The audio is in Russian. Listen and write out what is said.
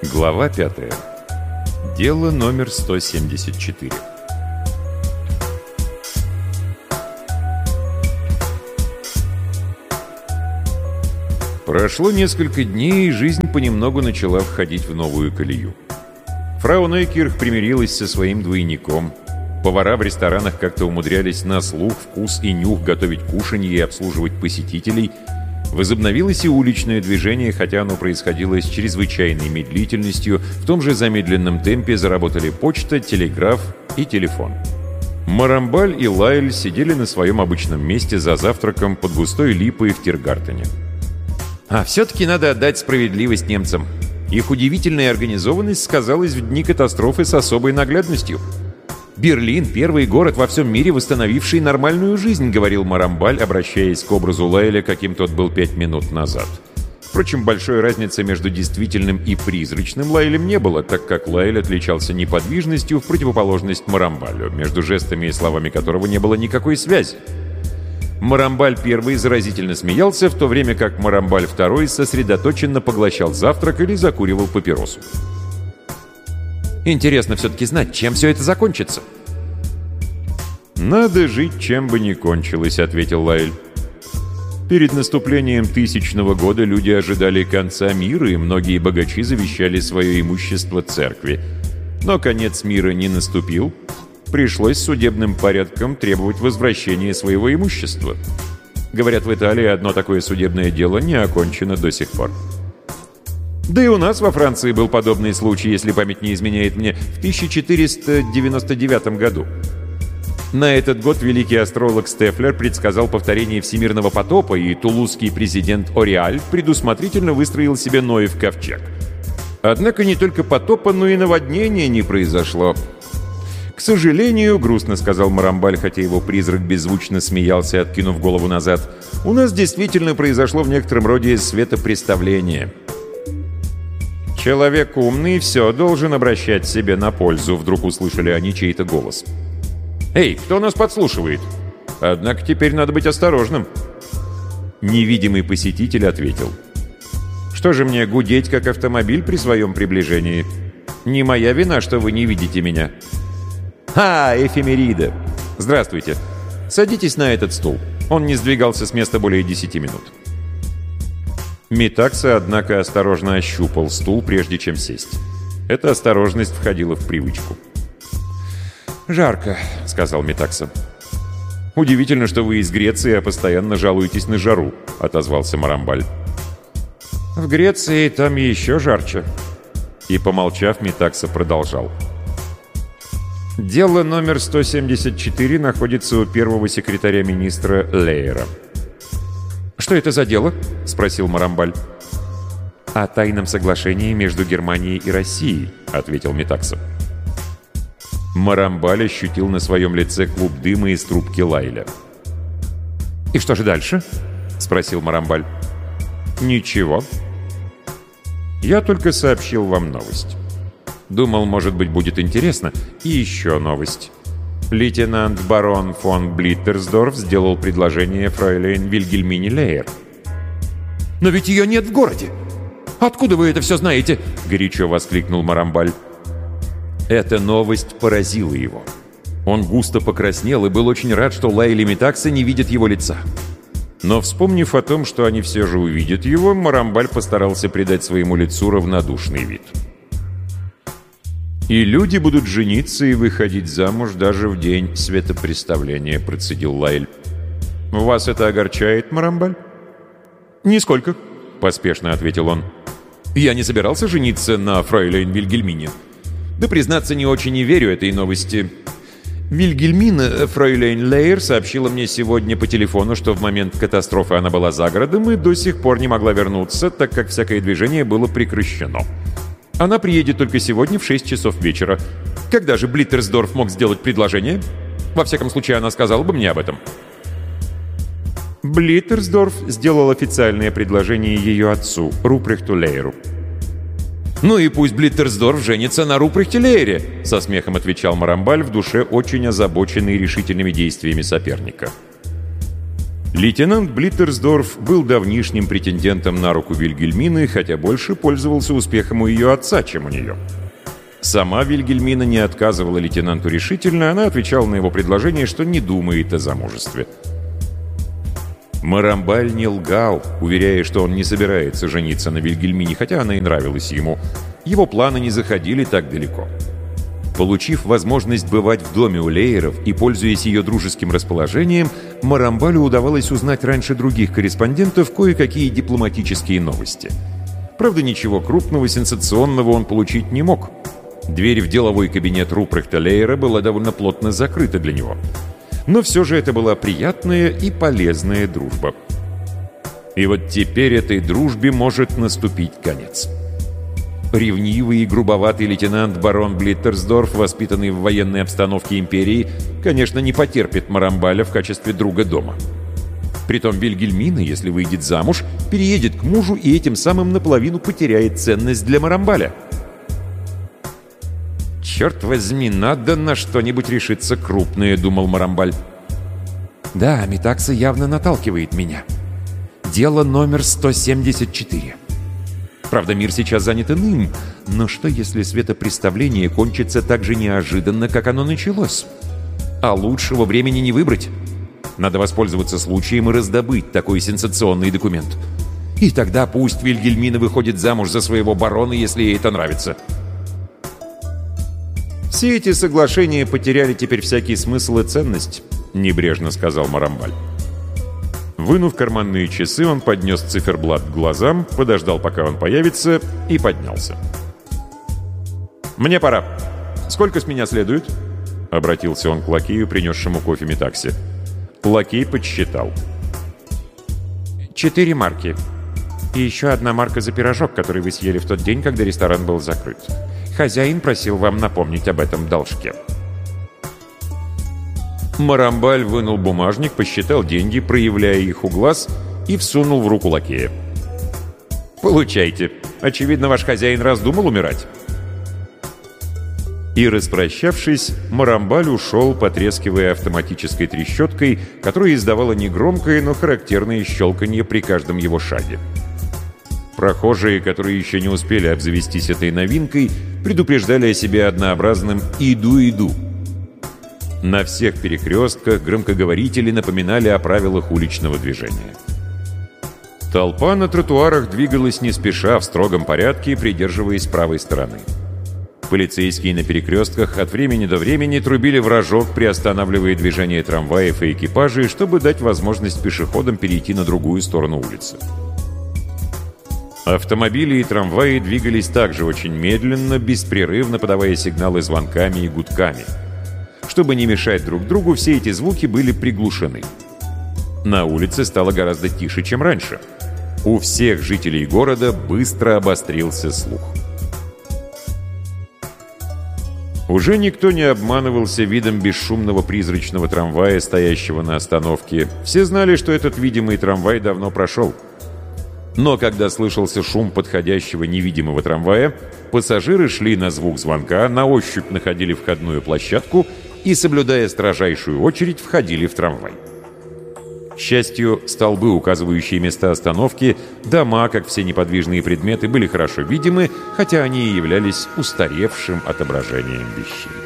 Глава 5. Дело номер 174. Прошло несколько дней, и жизнь понемногу начала входить в новую колею. Фрау Нойкирх примирилась со своим двойником. Повара в ресторанах как-то умудрялись на слух, вкус и нюх готовить кушанье и обслуживать посетителей. Возобновилось и уличное движение, хотя оно происходило с чрезвычайной медлительностью. В том же замедленном темпе заработали почта, телеграф и телефон. Марамбаль и Лайль сидели на своем обычном месте за завтраком под густой липой в Тиргартене. А все-таки надо отдать справедливость немцам. Их удивительная организованность сказалась в дни катастрофы с особой наглядностью. «Берлин — первый город во всем мире, восстановивший нормальную жизнь», — говорил Марамбаль, обращаясь к образу Лайля, каким тот был 5 минут назад. Впрочем, большой разницы между действительным и призрачным Лайлем не было, так как Лайль отличался неподвижностью в противоположность Марамбалю, между жестами и словами которого не было никакой связи. Марамбаль первый заразительно смеялся, в то время как Марамбаль второй сосредоточенно поглощал завтрак или закуривал папиросу. «Интересно все-таки знать, чем все это закончится». «Надо жить, чем бы ни кончилось», — ответил Лайль. «Перед наступлением 1000-го года люди ожидали конца мира, и многие богачи завещали свое имущество церкви. Но конец мира не наступил. Пришлось судебным порядком требовать возвращения своего имущества. Говорят, в Италии одно такое судебное дело не окончено до сих пор. Да и у нас во Франции был подобный случай, если память не изменяет мне, в 1499 году. На этот год великий астролог Стефлер предсказал повторение всемирного потопа, и тулузский президент Ориаль предусмотрительно выстроил себе Ноев ковчег. Однако не только потопа, но и наводнения не произошло. «К сожалению, — грустно сказал Марамбаль, хотя его призрак беззвучно смеялся, откинув голову назад, — у нас действительно произошло в некотором роде светопреставление. «Человек умный все должен обращать себе на пользу», — вдруг услышали они чей-то голос. «Эй, кто нас подслушивает? Однако теперь надо быть осторожным». Невидимый посетитель ответил: «Что же мне, гудеть как автомобиль при своем приближении? Не моя вина, что вы не видите меня». Эфемерида! Здравствуйте. Садитесь на этот стул». Он не сдвигался с места более 10 минут. Метакса, однако, осторожно ощупал стул, прежде чем сесть. Эта осторожность входила в привычку. «Жарко», — сказал Метакса. «Удивительно, что вы из Греции, а постоянно жалуетесь на жару», — отозвался Марамбаль. «В Греции там еще жарче». И, помолчав, Метакса продолжал. «Дело номер 174 находится у первого секретаря министра Лейера». «Что это за дело?» — спросил Марамбаль. «О тайном соглашении между Германией и Россией», — ответил Метакса. Марамбаль ощутил на своем лице клуб дыма из трубки Лайля. «И что же дальше?» — спросил Марамбаль. «Ничего. Я только сообщил вам новость. Думал, может быть, будет интересно. И еще новость. Лейтенант-барон фон Блиттерсдорф сделал предложение фройлейн Вильгельмине Лейер». «Но ведь ее нет в городе! Откуда вы это все знаете?» — горячо воскликнул Марамбаль. Эта новость поразила его. Он густо покраснел и был очень рад, что Лайль и Метакса не видят его лица. Но, вспомнив о том, что они все же увидят его, Марамбаль постарался придать своему лицу равнодушный вид. «И люди будут жениться и выходить замуж даже в день светопреставления», — процедил Лайль. «Вас это огорчает, Марамбаль?» «Нисколько», — поспешно ответил он. «Я не собирался жениться на фройлейн Вильгельмине. Да, признаться, не очень и верю этой новости. Вильгельмина, фройлейн Лейер, сообщила мне сегодня по телефону, что в момент катастрофы она была за городом и до сих пор не могла вернуться, так как всякое движение было прекращено. Она приедет только сегодня в 6 часов вечера. Когда же Блиттерсдорф мог сделать предложение? Во всяком случае, она сказала бы мне об этом». Блиттерсдорф сделал официальное предложение ее отцу, Рупрехту Лейеру. «Ну и пусть Блиттерсдорф женится на Рупрехте Лейере», — со смехом отвечал Марамбаль, в душе очень озабоченный решительными действиями соперника. Лейтенант Блиттерсдорф был давнишним претендентом на руку Вильгельмины, хотя больше пользовался успехом у ее отца, чем у нее. Сама Вильгельмина не отказывала лейтенанту решительно, она отвечала на его предложение, что не думает о замужестве. Марамбаль не лгал, уверяя, что он не собирается жениться на Вильгельмине, хотя она и нравилась ему. Его планы не заходили так далеко. Получив возможность бывать в доме у Лейеров и пользуясь ее дружеским расположением, Марамбалю удавалось узнать раньше других корреспондентов кое-какие дипломатические новости. Правда, ничего крупного, сенсационного он получить не мог. Дверь в деловой кабинет Рупрехта Лейера была довольно плотно закрыта для него. Но все же это была приятная и полезная дружба. И вот теперь этой дружбе может наступить конец. Ревнивый и грубоватый лейтенант барон Блиттерсдорф, воспитанный в военной обстановке империи, конечно, не потерпит Марамбаля в качестве друга дома. Притом Вильгельмина, если выйдет замуж, переедет к мужу и этим самым наполовину потеряет ценность для Марамбаля. «Черт возьми, надо на что-нибудь решиться крупное», — думал Марамбаль. «Да, Митакса явно наталкивает меня. Дело номер 174. Правда, мир сейчас занят иным, но что, если светопреставление кончится так же неожиданно, как оно началось? А лучшего времени не выбрать. Надо воспользоваться случаем и раздобыть такой сенсационный документ. И тогда пусть Вильгельмина выходит замуж за своего барона, если ей это нравится». «Все эти соглашения потеряли теперь всякий смысл и ценность», — небрежно сказал Марамбаль. Вынув карманные часы, он поднес циферблат к глазам, подождал, пока он появится, и поднялся. «Мне пора. Сколько с меня следует?» — обратился он к лакею, принесшему кофе Митаксе. Лакей подсчитал. 4 марки. И еще 1 марка за пирожок, который вы съели в тот день, когда ресторан был закрыт. Хозяин просил вам напомнить об этом должке». Марамбаль вынул бумажник, посчитал деньги, проявляя их у глаз, и всунул в руку лакея. «Получайте. Очевидно, ваш хозяин раздумал умирать». И, распрощавшись, Марамбаль ушел, потрескивая автоматической трещоткой, которая издавала негромкое, но характерное щелканье при каждом его шаге. Прохожие, которые еще не успели обзавестись этой новинкой, предупреждали о себе однообразным «иду-иду». На всех перекрестках громкоговорители напоминали о правилах уличного движения. Толпа на тротуарах двигалась не спеша, в строгом порядке, придерживаясь правой стороны. Полицейские на перекрестках от времени до времени трубили в рожок, приостанавливая движение трамваев и экипажей, чтобы дать возможность пешеходам перейти на другую сторону улицы. Автомобили и трамваи двигались также очень медленно, беспрерывно подавая сигналы звонками и гудками. Чтобы не мешать друг другу, все эти звуки были приглушены. На улице стало гораздо тише, чем раньше. У всех жителей города быстро обострился слух. Уже никто не обманывался видом бесшумного призрачного трамвая, стоящего на остановке. Все знали, что этот видимый трамвай давно прошел. Но когда слышался шум подходящего невидимого трамвая, пассажиры шли на звук звонка, на ощупь находили входную площадку и, соблюдая строжайшую очередь, входили в трамвай. К счастью, столбы, указывающие места остановки, дома, как все неподвижные предметы, были хорошо видимы, хотя они и являлись устаревшим отображением вещей.